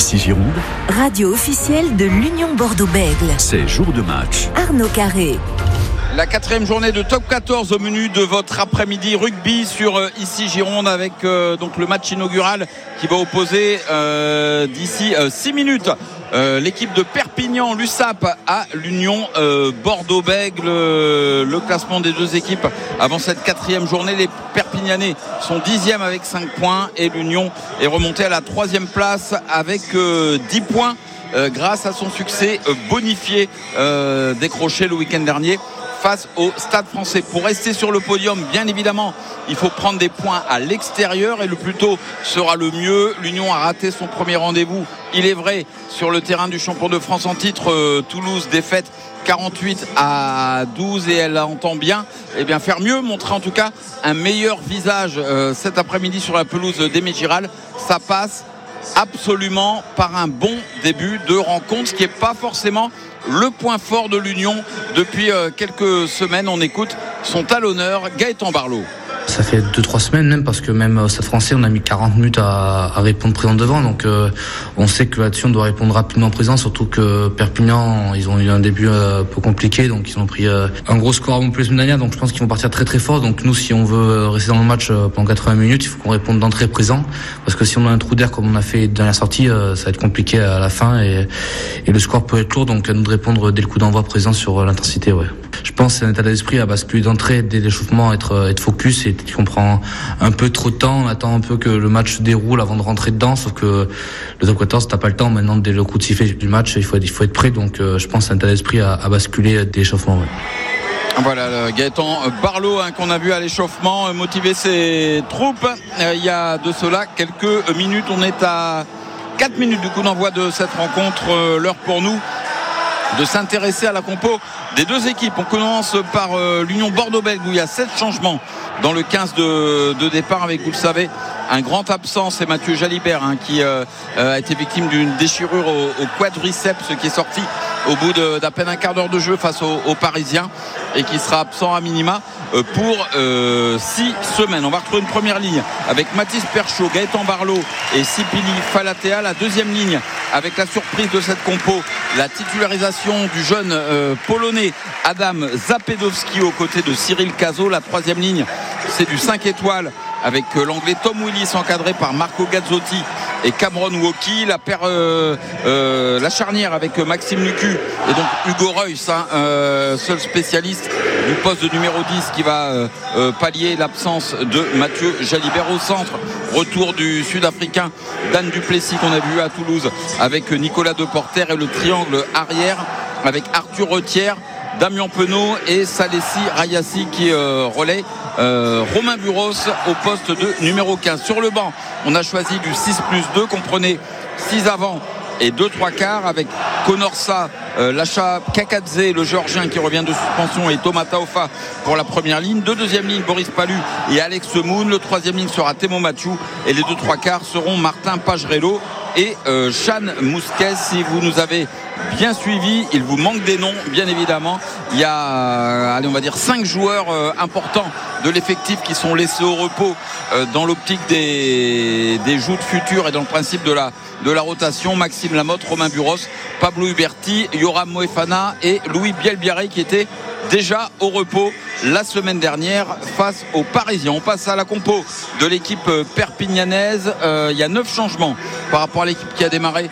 Ici Gironde, radio officielle de l'Union Bordeaux-Bègles. c'est jour de match. Arnaud Carré. La 4e journée de Top 14 au menu de votre après-midi rugby sur Ici Gironde avec donc le match inaugural qui va opposer d'ici 6 minutes l'équipe de Perpignan, l'USAP à l'Union Bordeaux-Bègles. Le classement des deux équipes avant cette 4e journée, les Perpignanais sont 10e avec 5 points et l'Union est remontée à la 3e place avec 10 points grâce à son succès bonifié décroché le week-end dernier face au Stade Français. Pour rester sur le podium, bien évidemment, il faut prendre des points à l'extérieur et le plus tôt sera le mieux. L'Union a raté son premier rendez-vous, il est vrai, sur le terrain du champion de France en titre, Toulouse, défaite 48-12 et elle entend bien faire mieux, montrer en tout cas un meilleur visage cet après-midi sur la pelouse d'Aimé Giral. Ça passe absolument par un bon début de rencontre, ce qui n'est pas forcément le point fort de l'Union depuis quelques semaines. On écoute son talonneur Gaëtan Barlot. Ça fait 2-3 semaines même, parce que même au Stade Français on a mis 40 minutes à répondre présent devant, donc on sait que là-dessus on doit répondre rapidement présent, surtout que Perpignan ils ont eu un début un peu compliqué, donc ils ont pris un gros score à Montpellier la semaine dernière, donc je pense qu'ils vont partir très très fort. Donc nous, si on veut rester dans le match pendant 80 minutes, il faut qu'on réponde d'entrée présent, parce que si on a un trou d'air comme on a fait dans la sortie, ça va être compliqué à la fin et le score peut être lourd, donc à nous de répondre dès le coup d'envoi présent sur l'intensité. Ouais. Je pense que c'est un état d'esprit à basculer d'entrée dès l'échauffement, être focus, et qu'on prend un peu trop de temps, on attend un peu que le match se déroule avant de rentrer dedans, sauf que le top 14 t'as pas le temps maintenant, dès le coup de sifflet du match il faut être prêt, donc je pense que c'est un état d'esprit à basculer dès l'échauffement. Ouais. Voilà Gaëtan Barlot qu'on a vu à l'échauffement motiver ses troupes il y a de cela quelques minutes. On est à 4 minutes du coup d'envoi de cette rencontre, l'heure pour nous de s'intéresser à la compo des deux équipes. On commence par l'Union Bordeaux-Bègles où il y a 7 changements dans le 15 de départ, avec, vous le savez, un grand absent, c'est Mathieu Jalibert qui a été victime d'une déchirure au quadriceps, qui est sorti au bout d'à peine un quart d'heure de jeu face aux Parisiens, et qui sera absent à minima pour 6 semaines. On va retrouver une première ligne avec Mathis Perchaud, Gaëtan Barlot et Sipili Falatea. La deuxième ligne avec la surprise de cette compo, la titularisation du jeune polonais Adam Zapedowski aux côtés de Cyril Cazot. La troisième ligne, c'est du 5 étoiles avec l'anglais Tom Willis encadré par Marco Gazzotti et Cameron Woki. La charnière avec Maxime Lucu et donc Hugo Reus, seul spécialiste du poste de numéro 10 qui va pallier l'absence de Mathieu Jalibert. Au centre, retour du Sud-Africain Dan Duplessis qu'on a vu à Toulouse avec Nicolas Deporter, et le triangle arrière avec Arthur Retière, Damien Penaud et Salessi Rayassi qui relaie Romain Buros au poste de numéro 15. Sur le banc, on a choisi du 6+2, comprenez 6 avant et 2 3/4 avec Konorsa, Lacha Kakadze, le Géorgien qui revient de suspension, et Thomas Taofa pour la première ligne. De deuxième ligne, Boris Palu et Alex Moon. Le troisième ligne sera Temo Mathieu, et les 2 3/4 seront Martin Pagerello et Chan Mousquet. Si vous nous avez bien suivi, il vous manque des noms, bien évidemment. Il y a, on va dire 5 joueurs importants de l'effectif qui sont laissés au repos dans l'optique des joutes futures et dans le principe de la rotation. Maxime Lamotte, Romain Buros, Pablo Huberti, Yoram Moefana et Louis Bielbiaré qui étaient déjà au repos la semaine dernière face aux Parisiens. On passe à la compo de l'équipe perpignanaise. Il y a 9 changements par rapport à l'équipe qui a démarré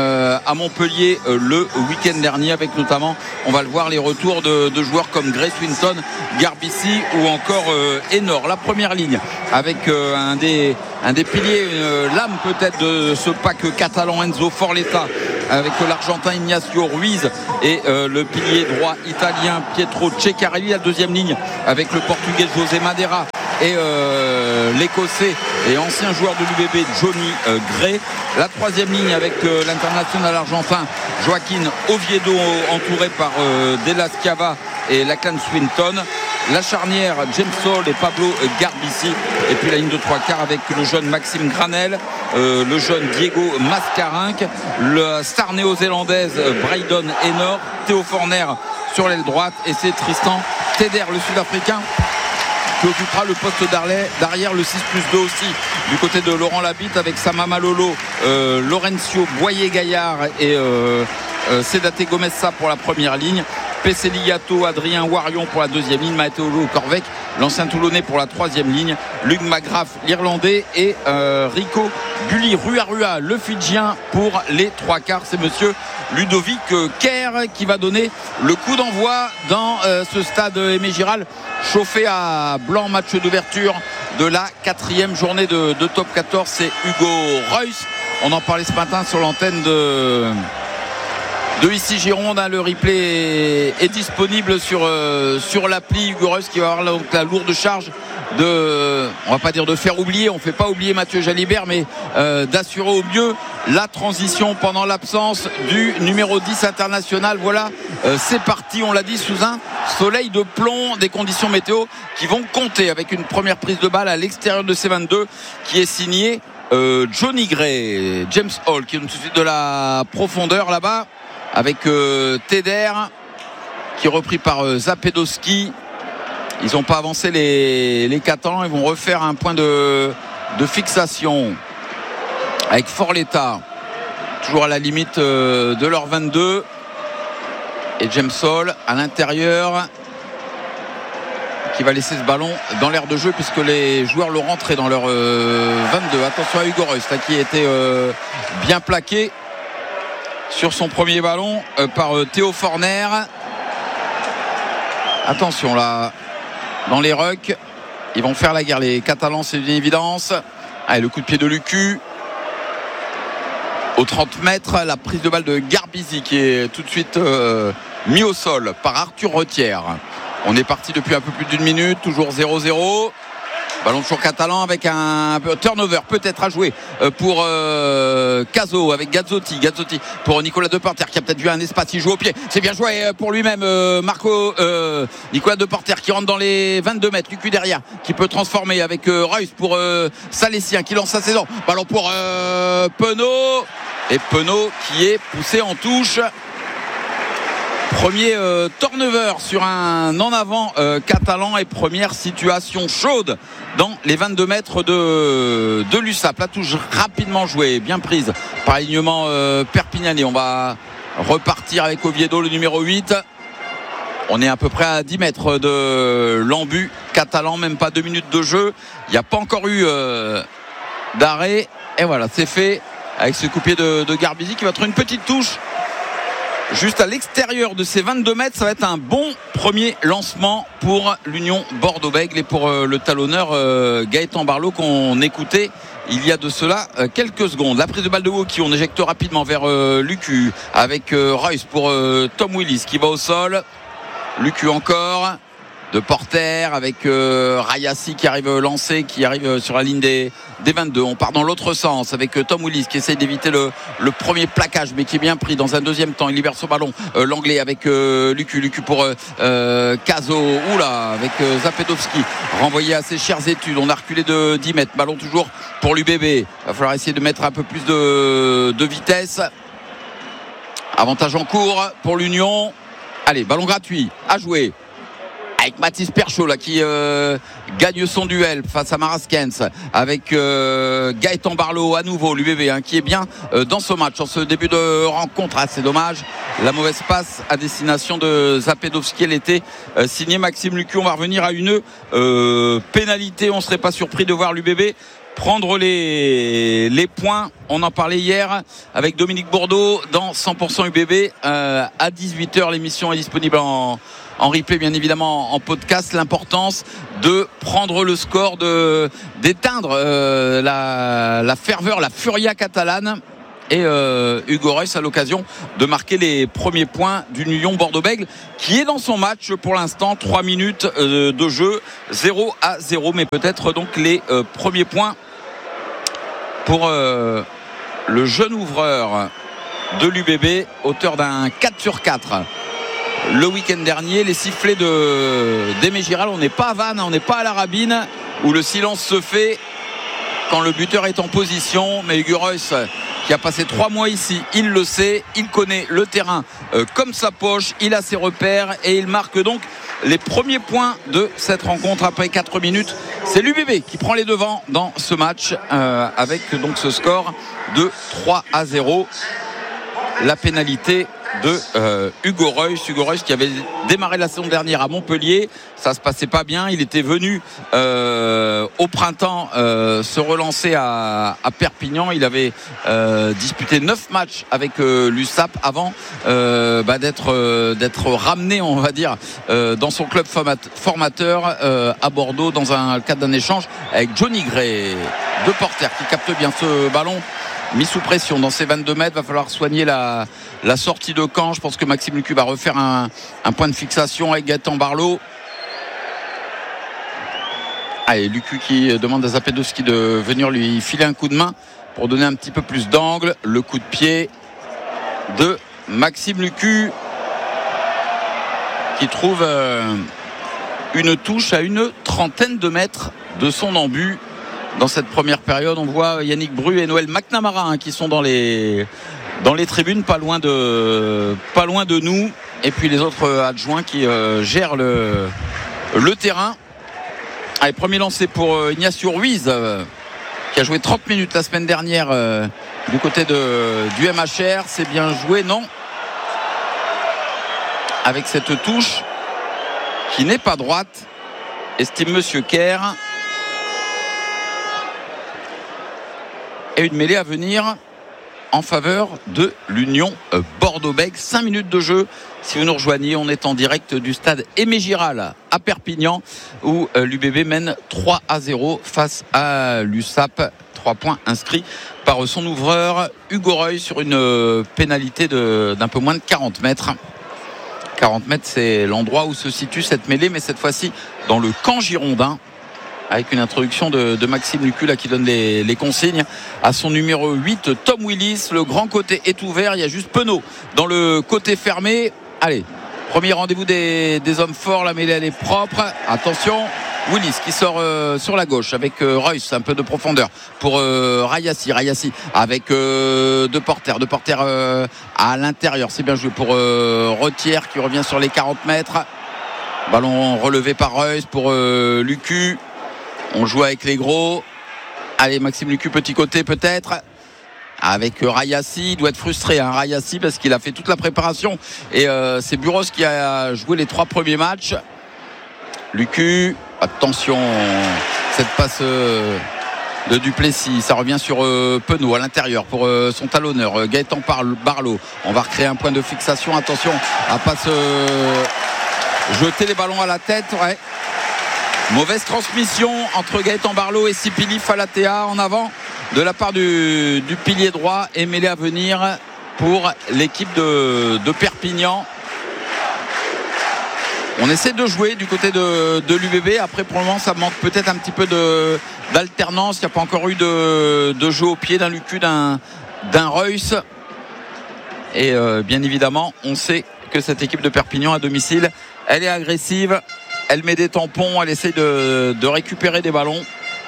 à Montpellier le week-end dernier, avec notamment, on va le voir, les retours de joueurs comme Grace Winton, Garbissi ou encore Enor. La première ligne avec un des piliers, l'âme peut-être de ce pack catalan, Enzo Forletta, avec l'Argentin Ignacio Ruiz et le pilier droit italien Pietro Ceccarelli. La deuxième ligne avec le Portugais José Madeira et l'Écossais et ancien joueur de l'UBB Johnny Gray. La troisième ligne avec l'international argentin Joaquin Oviedo, entouré par Della Schiava et Lachlan Swinton. La charnière, James Hall et Pablo Garbissi. Et puis la ligne de 3/4 avec le jeune Maxime Granel, le jeune Diego Mascarenque, la star néo-zélandaise Braydon Enor, Théo Forner sur l'aile droite, et c'est Tristan Teder, le Sud-Africain, qui occupera le poste d'arrière, le 6+2 aussi du côté de Laurent Labitte avec Samama Lolo, Laurencio Boyer-Gaillard et Sédaté Gomessa pour la première ligne. Peseli Yato, Adrien Warion pour la deuxième ligne, Matteo Corvec, l'ancien Toulonnais pour la troisième ligne, Luc Magraff, l'Irlandais et Rico Bulli Ruarua, le Fidjien pour les trois quarts. C'est monsieur Ludovic Kerr qui va donner le coup d'envoi dans ce stade Aimé Giral, chauffé à blanc, match d'ouverture de la 4e journée de Top 14. C'est Hugo Reus. On en parlait ce matin sur l'antenne de ici Gironde, le replay est disponible sur l'appli. Hugo Reus qui va avoir la lourde charge on va pas dire de faire oublier, on fait pas oublier Mathieu Jalibert, mais d'assurer au mieux la transition pendant l'absence du numéro 10 international. Voilà, c'est parti, on l'a dit, sous un soleil de plomb, des conditions météo qui vont compter, avec une première prise de balle à l'extérieur de C22 qui est signée Johnny Gray. James Hall qui donne tout de suite de la profondeur là-bas avec Teder qui est repris par Zapedowski. Ils n'ont pas avancé les Catalans. Ils vont refaire un point de fixation avec Forletta, toujours à la limite de leur 22, et James Hall à l'intérieur qui va laisser ce ballon dans l'aire de jeu puisque les joueurs l'ont rentré dans leur 22. Attention à Hugo Reus qui était bien plaqué sur son premier ballon par Théo Forner. Attention là, dans les rucks, ils vont faire la guerre les Catalans, c'est une évidence. Allez, le coup de pied de Lucu au 30 mètres, la prise de balle de Garbizi qui est tout de suite mis au sol par Arthur Retière. On est parti depuis un peu plus d'une minute, toujours 0-0. Ballon toujours catalan avec un turnover peut-être à jouer pour Caso avec Gazzotti pour Nicolas Deporter qui a peut-être vu un espace, il joue au pied, c'est bien joué pour lui-même Nicolas Deporter qui rentre dans les 22 mètres, Lucu derrière qui peut transformer avec Reus pour Salessien qui lance sa saison, ballon pour Penaud, et Penaud qui est poussé en touche. Premier turnover sur un en avant catalan et première situation chaude dans les 22 mètres de l'USAP. La touche rapidement jouée, bien prise par l'alignement perpignanais. On va repartir avec Oviedo, le numéro 8. On est à peu près à 10 mètres de l'embut catalan, même pas 2 minutes de jeu. Il n'y a pas encore eu d'arrêt. Et voilà, c'est fait avec ce coup de pied de Garbizi qui va trouver une petite touche juste à l'extérieur de ces 22 mètres. Ça va être un bon premier lancement pour l'Union Bordeaux-Bègles et pour le talonneur Gaëtan Barlot qu'on écoutait il y a de cela quelques secondes. La prise de balle de Woki, on éjecte rapidement vers Lucu avec Reus pour Tom Willis qui va au sol. Lucu encore, de Porter avec Rayassi qui arrive lancé, qui arrive sur la ligne des 22. On part dans l'autre sens avec Tom Willis qui essaye d'éviter le premier plaquage mais qui est bien pris dans un deuxième temps. Il libère ce ballon, l'anglais avec Lucu pour Caso, oula, avec Zapedowski renvoyé à ses chères études. On a reculé de 10 mètres, ballon toujours pour l'UBB. Il va falloir essayer de mettre un peu plus de vitesse. Avantage en cours pour l'Union. Allez, ballon gratuit à jouer avec Mathis Perchaud là, qui gagne son duel face à Maraskens, avec Gaëtan Barlot à nouveau, l'UBB qui est bien dans ce match, en ce début de rencontre. C'est dommage, la mauvaise passe à destination de Zapedowski, elle était signée Maxime Lucu. On va revenir à une pénalité. On ne serait pas surpris de voir l'UBB prendre les points. On en parlait hier avec Dominique Bourdeau dans 100% UBB à 18h. L'émission est disponible en replay, bien évidemment en podcast. L'importance de prendre le score, d'éteindre la ferveur, la furia catalane. Et Hugo Reus a l'occasion de marquer les premiers points d'une Union Bordeaux-Bègles qui est dans son match pour l'instant. 3 minutes de jeu, 0-0, mais peut-être donc les premiers points pour le jeune ouvreur de l'UBB, auteur d'un 4/4 le week-end dernier. Les sifflets d'Aimé Giral, on n'est pas à Vannes, on n'est pas à la Rabine où le silence se fait quand le buteur est en position, mais Hugo Reus qui a passé 3 mois ici, il le sait, il connaît le terrain comme sa poche, il a ses repères et il marque donc les premiers points de cette rencontre après 4 minutes. C'est l'UBB qui prend les devants dans ce match avec donc ce score de 3-0. La pénalité de Hugo Reus qui avait démarré la saison dernière à Montpellier. Ça se passait pas bien, il était venu au printemps se relancer à Perpignan. Il avait disputé 9 matchs avec l'USAP avant d'être ramené, on va dire, dans son club formateur à Bordeaux dans un cadre d'un échange avec Johnny Gray. De Porter qui capte bien ce ballon mis sous pression dans ses 22 mètres. Va falloir soigner la sortie de camp. Je pense que Maxime Lucu va refaire un point de fixation avec Gaëtan Barlow. Allez, Lucu qui demande à Zapedowski de venir lui filer un coup de main pour donner un petit peu plus d'angle. Le coup de pied de Maxime Lucu qui trouve une touche à une trentaine de mètres de son embut. Dans cette première période, on voit Yannick Bru et Noël McNamara qui sont dans les tribunes, pas loin de nous. Et puis les autres adjoints qui gèrent le terrain. Allez, premier lancé pour Ignacio Ruiz qui a joué 30 minutes la semaine dernière du côté du MHR. C'est bien joué, non? Avec cette touche qui n'est pas droite, estime Monsieur Kerr. Et une mêlée à venir en faveur de l'Union Bordeaux-Bègles. 5 minutes de jeu. Si vous nous rejoignez, on est en direct du stade Aimé Giral à Perpignan où l'UBB mène 3-0 face à l'USAP. 3 points inscrits par son ouvreur Hugo Reus sur une pénalité d'un peu moins de 40 mètres. 40 mètres, c'est l'endroit où se situe cette mêlée, mais cette fois-ci dans le camp girondin. Avec une introduction de Maxime Lucu qui donne les consignes à son numéro 8, Tom Willis. Le grand côté est ouvert, il y a juste Penaud dans le côté fermé. Allez, premier rendez-vous des hommes forts, la mêlée elle est propre. Attention, Willis qui sort sur la gauche avec Reus, un peu de profondeur pour Rayassi avec De Porter à l'intérieur. C'est bien joué pour Retière qui revient sur les 40 mètres. Ballon relevé par Reus pour Lucu. On joue avec les gros. Allez, Maxime Lucu, petit côté peut-être. Avec Rayassi, il doit être frustré, Rayassi, parce qu'il a fait toute la préparation. Et c'est Buros qui a joué les 3 premiers matchs. Lucu, attention, cette passe de Duplessis. Ça revient sur Penaud à l'intérieur pour son talonneur, Gaëtan Barlow. On va recréer un point de fixation. Attention à pas se jeter les ballons à la tête. Ouais. Mauvaise transmission entre Gaëtan Barlow et Sipili Falatea en avant de la part du pilier droit et mêlée à venir pour l'équipe de Perpignan. On essaie de jouer du côté de l'UBB. Après, pour le moment, ça manque peut-être un petit peu d'alternance. Il n'y a pas encore eu de jeu au pied d'un Lucu, d'un Reus. Et bien évidemment, on sait que cette équipe de Perpignan à domicile, elle est agressive. Elle met des tampons, elle essaie de récupérer des ballons.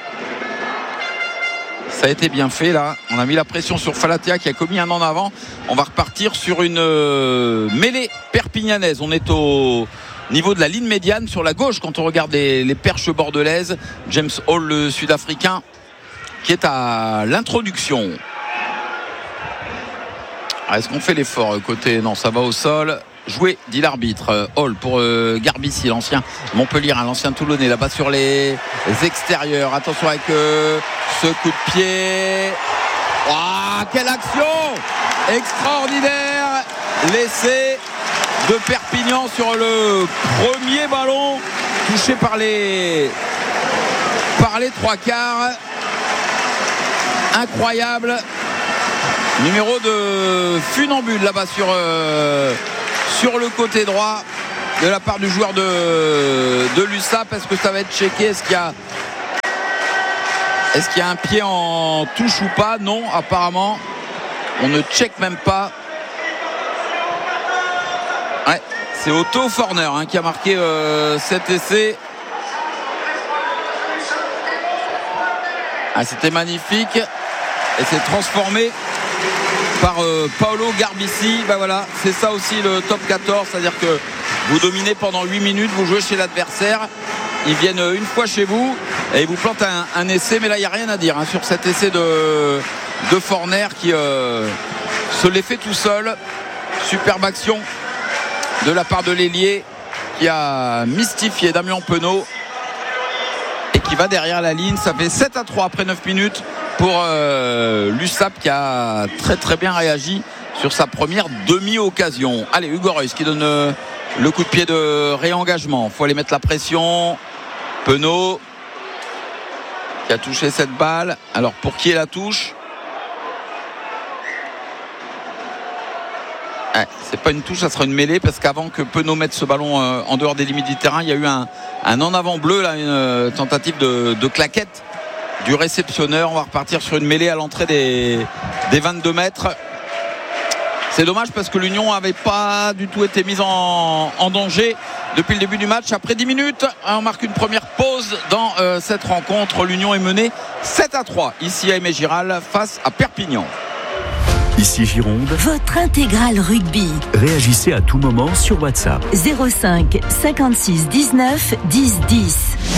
Ça a été bien fait là. On a mis la pression sur Falatea qui a commis un en avant. On va repartir sur une mêlée perpignanaise. On est au niveau de la ligne médiane sur la gauche quand on regarde les perches bordelaises. James Hall, le Sud-Africain, qui est à l'introduction. Est-ce qu'on fait l'effort côté? Non, ça va au sol. Joué, dit l'arbitre. Hall pour Garbici, l'ancien Montpellier, l'ancien Toulonnais, là-bas sur les extérieurs. Attention avec ce coup de pied. Oh, quelle action extraordinaire! L'essai de Perpignan sur le premier ballon touché par les 3/4. Incroyable. Numéro de funambule là-bas sur le côté droit de la part du joueur de l'USAP. Est-ce que ça va être checké? Est-ce qu'il y a un pied en touche ou pas? Non, apparemment on ne check même pas. Ouais, c'est Otto Forner qui a marqué cet essai. C'était magnifique et c'est transformé par Paolo Garbisi. Voilà, c'est ça aussi le top 14, c'est-à-dire que vous dominez pendant 8 minutes, vous jouez chez l'adversaire, ils viennent une fois chez vous et ils vous plantent un essai, mais là il n'y a rien à dire sur cet essai de Forner qui se l'est fait tout seul. Superbe action de la part de l'ailier qui a mystifié Damien Penaud et qui va derrière la ligne. Ça fait 7-3 après 9 minutes pour l'USAP qui a très très bien réagi sur sa première demi-occasion. Allez, Hugo Reus qui donne le coup de pied de réengagement. Il faut aller mettre la pression. Penaud qui a touché cette balle. Alors pour qui est la touche? C'est pas une touche, ça sera une mêlée, parce qu'avant que Penaud mette ce ballon en dehors des limites du terrain, il y a eu un en avant bleu là, une tentative de claquette du réceptionneur. On va repartir sur une mêlée à l'entrée des 22 mètres. C'est dommage parce que l'Union n'avait pas du tout été mise en danger depuis le début du match. Après 10 minutes, on marque une première pause dans cette rencontre. L'Union est menée 7-3 ici à Aimé Giral face à Perpignan. Ici Gironde, votre intégrale rugby. Réagissez à tout moment sur WhatsApp. 05 56 19 10 10.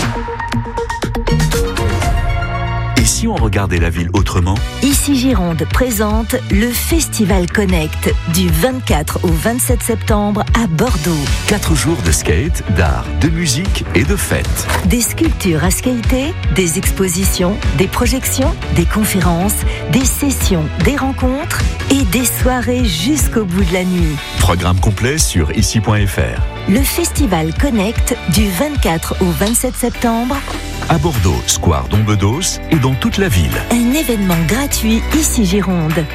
Et si on regardait la ville autrement? Ici Gironde présente le Festival Connect du 24 au 27 septembre à Bordeaux. 4 jours de skate, d'art, de musique et de fêtes. Des sculptures à skater, des expositions, des projections, des conférences, des sessions, des rencontres et des soirées jusqu'au bout de la nuit. Programme complet sur ici.fr. Le Festival Connect du 24 au 27 septembre à Bordeaux, Square Dombedos et dans toute la ville. Un événement gratuit ici Gironde.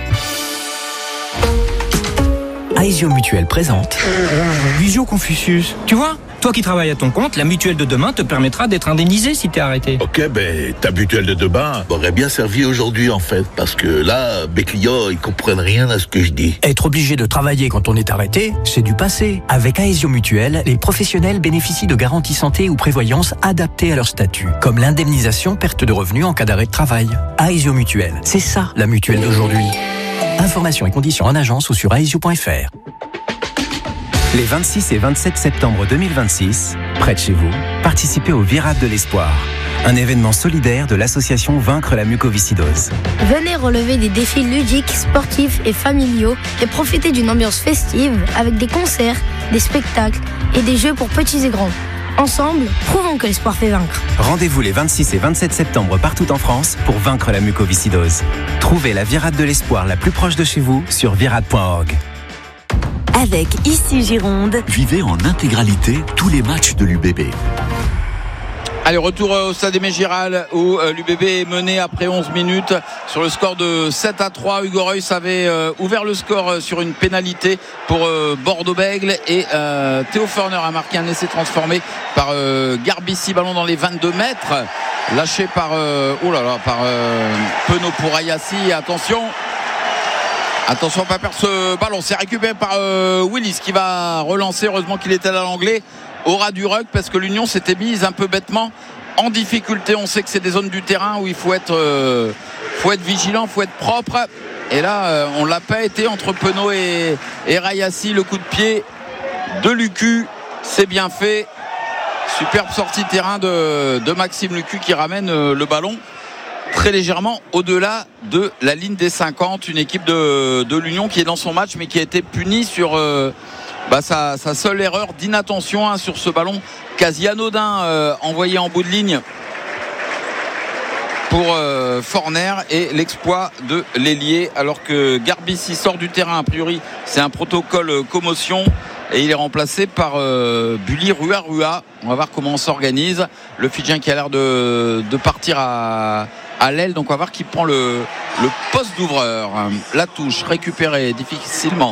Aesio Mutuelle présente Visio Confucius. Tu vois, toi qui travailles à ton compte, la mutuelle de demain te permettra d'être indemnisé si t'es arrêté. Ok, ta mutuelle de demain m'aurait bien servi aujourd'hui en fait, parce que là, mes clients, ils comprennent rien à ce que je dis. Être obligé de travailler quand on est arrêté, c'est du passé. Avec Aesio Mutuelle, les professionnels bénéficient de garanties santé ou prévoyance adaptées à leur statut, comme l'indemnisation perte de revenus en cas d'arrêt de travail. Aesio Mutuelle, c'est ça la mutuelle d'aujourd'hui. Informations et conditions en agence ou sur aesio.fr. Les 26 et 27 septembre 2026, près de chez vous, participez au Virade de l'Espoir, un événement solidaire de l'association Vaincre la mucoviscidose. Venez relever des défis ludiques, sportifs et familiaux et profiter d'une ambiance festive avec des concerts, des spectacles et des jeux pour petits et grands. Ensemble, prouvons que l'espoir fait vaincre. Rendez-vous les 26 et 27 septembre partout en France pour vaincre la mucoviscidose. Trouvez la Virade de l'Espoir la plus proche de chez vous sur virade.org. Avec Ici Gironde, vivez en intégralité tous les matchs de l'UBB. Allez, retour au stade Aimé Giral où l'UBB est mené après 11 minutes sur le score de 7-3. Hugo Reus avait ouvert le score sur une pénalité pour Bordeaux-Bègles et Théo Forner a marqué un essai transformé par Garbisi, ballon dans les 22 mètres lâché par Penaud pour Ayassi. Attention à pas perdre ce ballon. C'est récupéré par Willis qui va relancer. Heureusement qu'il était à l'anglais au ras du ruck parce que l'Union s'était mise un peu bêtement en difficulté. On sait que c'est des zones du terrain où il faut être vigilant, faut être propre. Et là, on l'a pas été entre Penaud et Rayassi. Le coup de pied de Lucu, c'est bien fait. Superbe sortie de terrain de Maxime Lucu qui ramène le ballon très légèrement au-delà de la ligne des 50. Une équipe de l'Union qui est dans son match mais qui a été punie sur sa seule erreur d'inattention sur ce ballon quasi anodin envoyé en bout de ligne pour Forner et l'exploit de l'ailier alors que Garbisi sort du terrain. A priori c'est un protocole commotion et il est remplacé par Bully Rua. On va voir comment on s'organise. Le Fidjien qui a l'air de partir à l'aile, donc on va voir qui prend le poste d'ouvreur. La touche récupérée difficilement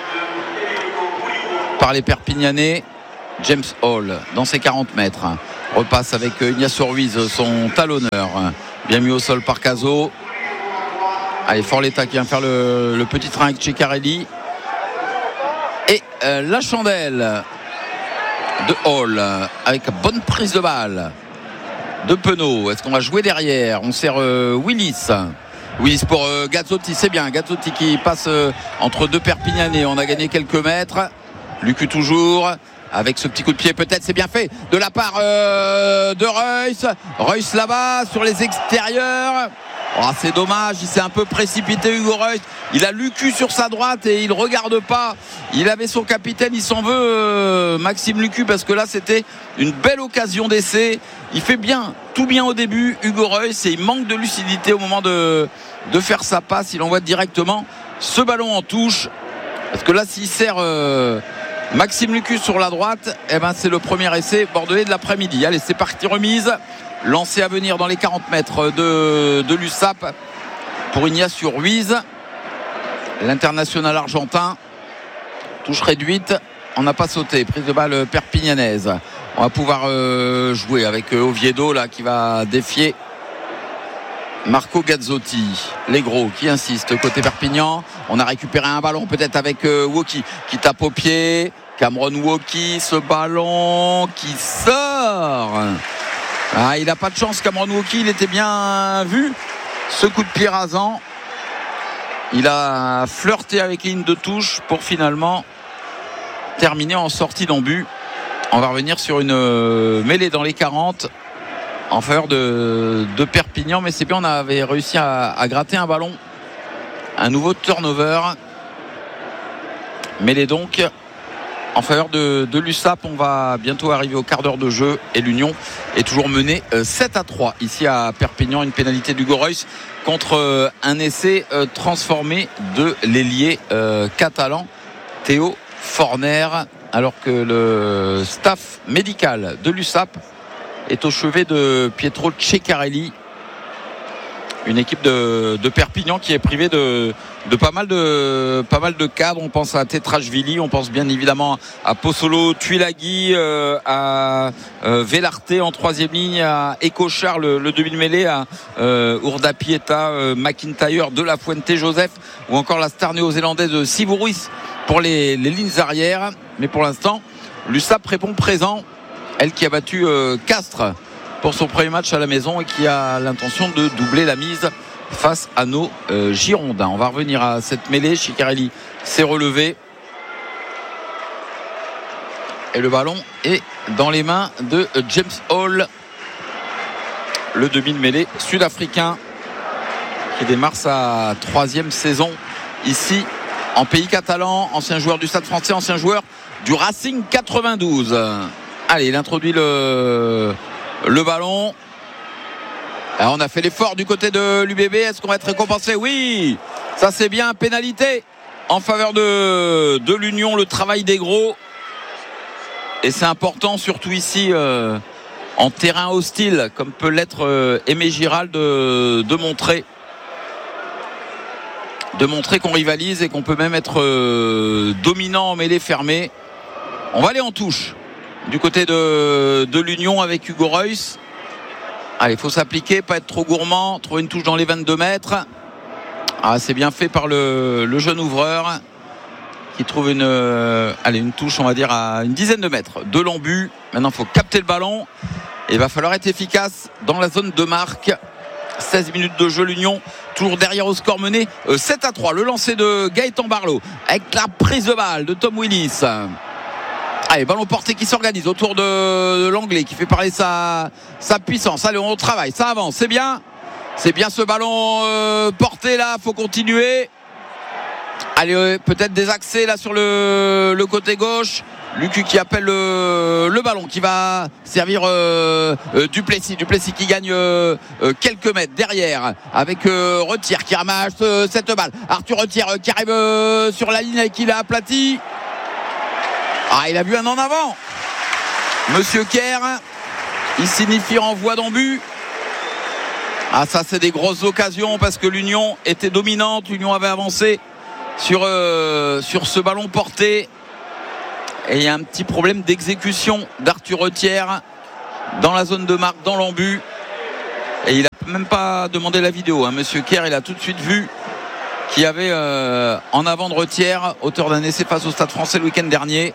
par les Perpignanais. James Hall dans ses 40 mètres repasse avec Ignacio Ruiz, son talonneur, bien mis au sol par Cazot. Allez, Forletta qui vient faire le petit train avec Ceccarelli et la chandelle de Hall avec bonne prise de balle de Penaud. Est-ce qu'on va jouer derrière? On sert Willis Oui, c'est pour Gazzotti, c'est bien. Gazzotti qui passe entre deux Perpignanais. On a gagné quelques mètres. Lucu toujours. Avec ce petit coup de pied, peut-être, c'est bien fait de la part de Reus. Reus là-bas sur les extérieurs. Oh, c'est dommage, il s'est un peu précipité, Hugo Reus. Il a Lucu sur sa droite et il regarde pas. Il avait son capitaine, il s'en veut, Maxime Lucu, parce que là c'était une belle occasion d'essai. Il fait bien, tout bien au début, Hugo Reus, et il manque de lucidité au moment de faire sa passe. Il envoie directement ce ballon en touche, parce que là s'il sert Maxime Lucu sur la droite, eh ben c'est le premier essai bordelais de l'après-midi. Allez, c'est parti, remise. Lancé à venir dans les 40 mètres de l'USAP pour Ignacio Ruiz, l'international argentin. Touche réduite, on n'a pas sauté. Prise de balle perpignanaise. On va pouvoir jouer avec Oviedo là qui va défier Marco Gazzotti. Les gros qui insistent côté Perpignan. On a récupéré un ballon peut-être avec Woki qui tape au pied. Cameron Woki, ce ballon qui sort. Ah, il n'a pas de chance, Cameron Woki, il était bien vu. Ce coup de pied rasant. Il a flirté avec ligne de touche pour finalement terminer en sortie d'en-but. On va revenir sur une mêlée dans les 40 en faveur de Perpignan, mais c'est bien, on avait réussi à gratter un ballon. Un nouveau turnover. Mêlée donc en faveur de l'USAP. On va bientôt arriver au quart d'heure de jeu et l'Union est toujours menée 7-3 ici à Perpignan. Une pénalité d'Hugo Reus contre un essai transformé de l'ailier catalan Théo Forner, alors que le staff médical de l'USAP est au chevet de Pietro Ceccarelli. Une équipe de Perpignan qui est privée de pas mal de cadres. On pense à Tetrashvili, on pense bien évidemment à Pozzolo, Tuilagi, à Velarté en troisième ligne, à Ekochar le demi-mêlée, à Urdapieta, McIntyre, De La Fuente, Joseph, ou encore la star néo-zélandaise Sivouris pour les lignes arrières. Mais pour l'instant, l'USAP répond présent, elle qui a battu Castres pour son premier match à la maison et qui a l'intention de doubler la mise face à nos Girondins. On va revenir à cette mêlée. Ceccarelli s'est relevé et le ballon est dans les mains de James Hall, le demi de mêlée sud-africain qui démarre sa 3e saison ici en pays catalan. Ancien joueur du Stade Français, ancien joueur du Racing 92. Allez, il introduit le ballon. Alors on a fait l'effort du côté de l'UBB. Est-ce qu'on va être récompensé? Oui, ça c'est bien. Pénalité en faveur de l'Union. Le travail des gros, et c'est important surtout ici en terrain hostile comme peut l'être Aimé Giral de montrer qu'on rivalise et qu'on peut même être dominant en mêlée fermée. On va aller en touche du côté de l'Union avec Hugo Reus. Allez, il faut s'appliquer, pas être trop gourmand, trouver une touche dans les 22 mètres. Ah, c'est bien fait par le jeune ouvreur qui trouve une touche, on va dire, à une dizaine de mètres de l'embut. Maintenant, il faut capter le ballon et il va falloir être efficace dans la zone de marque. 16 minutes de jeu, l'Union toujours derrière au score mené 7-3. Le lancer de Gaëtan Barlow avec la prise de balle de Tom Willis. Allez, ballon porté qui s'organise autour de l'Anglais qui fait parler sa puissance. Allez, on travaille, ça avance, c'est bien ce ballon porté là, faut continuer. Allez, peut-être des accès là sur le côté gauche. Lucu qui appelle le ballon qui va servir Duplessis qui gagne quelques mètres derrière avec Retière qui ramasse cette balle. Arthur Retière qui arrive sur la ligne et qui l'a aplati. Ah, il a vu un en avant. Monsieur Kerr, il signifie renvoi d'en-but. Ah, ça c'est des grosses occasions parce que l'Union était dominante. L'Union avait avancé sur ce ballon porté. Et il y a un petit problème d'exécution d'Arthur Retière dans la zone de marque, dans l'embut. Et il n'a même pas demandé la vidéo. Monsieur Kerr, il a tout de suite vu qu'il y avait en avant de Retière, auteur d'un essai face au Stade Français le week-end dernier.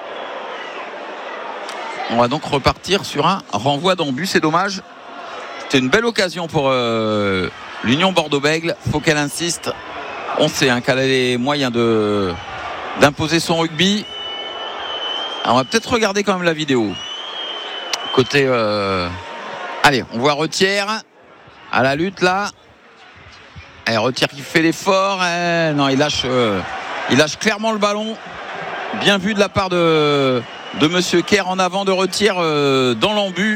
On va donc repartir sur un renvoi d'en-but. C'est dommage. C'était une belle occasion pour l'Union Bordeaux-Bègles. Faut qu'elle insiste. On sait qu'elle a les moyens d'imposer son rugby. Alors on va peut-être regarder quand même la vidéo. Côté allez, on voit Retière à la lutte là. Et Retière qui fait l'effort. Non, il lâche clairement le ballon. Bien vu de la part de monsieur Kerr en avant de Retière dans l'embut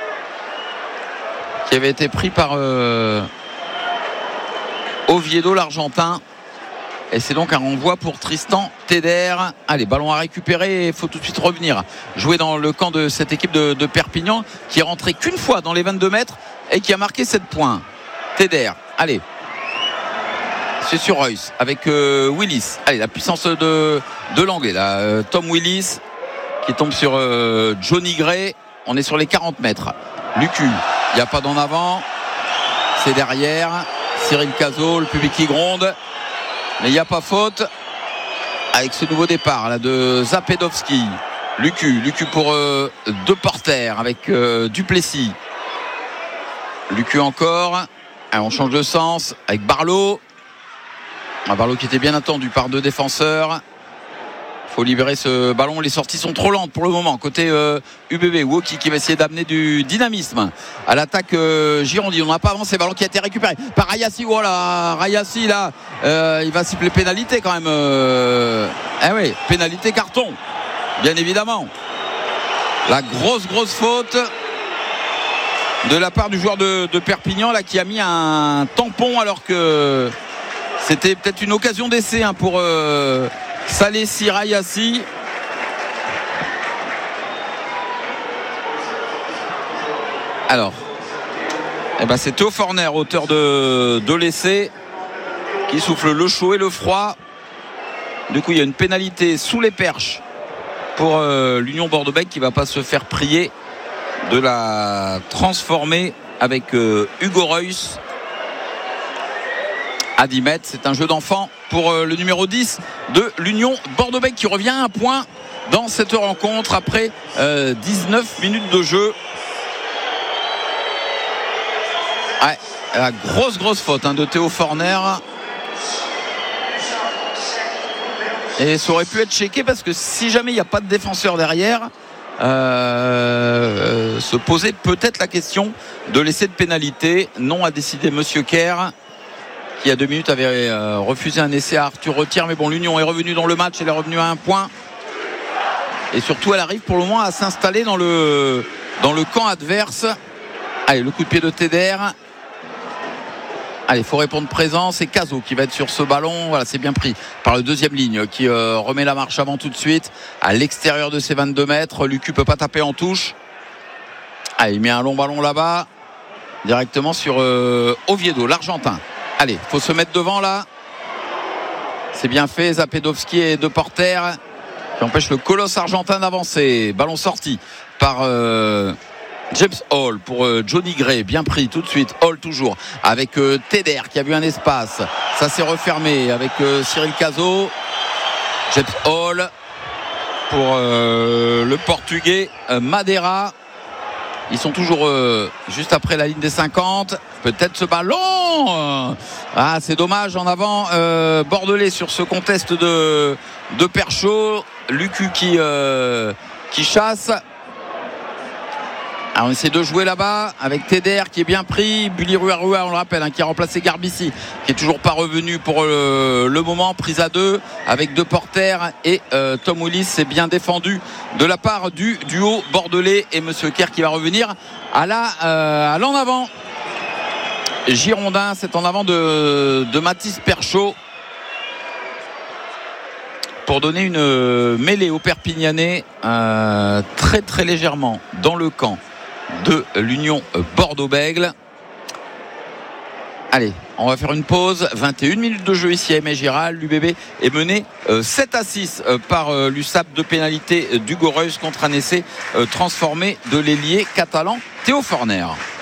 qui avait été pris par Oviedo, l'Argentin. Et c'est donc un renvoi pour Tristan Teder. Allez, ballon à récupérer, il faut tout de suite revenir jouer dans le camp de cette équipe de Perpignan qui est rentrée qu'une fois dans les 22 mètres et qui a marqué 7 points. Teder, allez, c'est sur Royce avec Willis. Allez, la puissance de l'anglais là, Tom Willis qui tombe sur Johnny Gray. On est sur les 40 mètres. Lucu, il n'y a pas d'en avant, c'est derrière. Cyril Cazot, le public qui gronde, mais il n'y a pas faute avec ce nouveau départ là de Zapedowski. Lucu pour De Porter avec Duplessis. Lucu encore. Alors on change de sens avec Barlow. Barlow qui était bien attendu par 2 défenseurs. Il faut libérer ce ballon. Les sorties sont trop lentes pour le moment. Côté UBB, Woki qui va essayer d'amener du dynamisme à l'attaque girondine. On n'a pas avancé. Ballon qui a été récupéré par Rayassi. Voilà, Rayassi là, il va siffler pénalité quand même. Oui, pénalité carton, bien évidemment. La grosse faute de la part du joueur de Perpignan là qui a mis un tampon alors que c'était peut-être une occasion d'essai pour Salessi Rayassi. Alors c'est Théo Forner, auteur de l'essai, qui souffle le chaud et le froid. Du coup il y a une pénalité sous les perches pour l'Union Bordeaux-Bègles qui ne va pas se faire prier de la transformer avec Hugo Reus à 10 mètres. C'est un jeu d'enfant pour le numéro 10 de l'Union Bordeaux-Bègles qui revient à un point dans cette rencontre après 19 minutes de jeu. Ouais, la grosse faute de Théo Forner. Et ça aurait pu être checké parce que si jamais il n'y a pas de défenseur derrière, se poser peut-être la question de l'essai de pénalité. Non, a décidé monsieur Kerr qui il y a 2 minutes avait refusé un essai à Arthur Retière, mais bon, l'Union est revenue dans le match, elle est revenue à un point et surtout elle arrive pour le moment à s'installer dans le camp adverse. Allez, le coup de pied de Teder. Allez, il faut répondre présent. C'est Cazot qui va être sur ce ballon. Voilà, c'est bien pris par le deuxième ligne qui remet la marche avant tout de suite à l'extérieur de ses 22 mètres. Lucu peut pas taper en touche. Allez, il met un long ballon là-bas directement sur Oviedo, l'Argentin. Allez, il faut se mettre devant là. C'est bien fait. Zapedowski et De Porter qui empêche le colosse argentin d'avancer. Ballon sorti par James Hall pour Johnny Gray, bien pris tout de suite. Hall toujours avec Teder qui a vu un espace, ça s'est refermé avec Cyril Cazot. James Hall pour le portugais Madeira. Ils sont toujours juste après la ligne des 50. Peut-être ce ballon, c'est dommage, en avant bordelais sur ce contest de Perchaud. Lucu qui chasse. Alors on essaie de jouer là-bas avec Teder qui est bien pris. Bully Rua, on le rappelle, qui a remplacé Garbici, qui est toujours pas revenu pour le moment. Prise à 2 avec De Porter et Tom Willis. C'est bien défendu de la part du duo bordelais et monsieur Kerr qui va revenir à l'en avant. Girondin, c'est en avant de Mathis Perchaud pour donner une mêlée aux Perpignanais très très légèrement dans le camp de l'Union Bordeaux-Bègles. Allez, on va faire une pause. 21 minutes de jeu ici à Aimé-Giral. L'UBB est mené 7-6 par l'USAP de pénalité d'Hugo Reus contre un essai transformé de l'ailier catalan Théo Forner.